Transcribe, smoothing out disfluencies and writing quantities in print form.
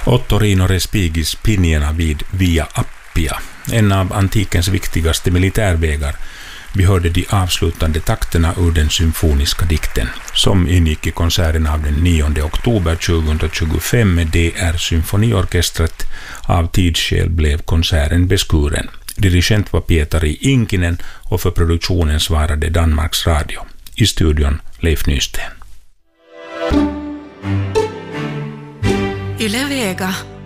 Ottorino Respigis Pinjena vid Via Appia, en av antikens viktigaste militärvägar. Vi hörde de avslutande takterna ur den symfoniska dikten, som ingick i konserten av den 9 oktober 2025 med DR Symfoniorkestret. Av tidsskäl blev konserten beskuren. Dirigent var Pietari Inkinen och för produktionen svarade Danmarks Radio. I studion Leif Nysten. Yle Vega.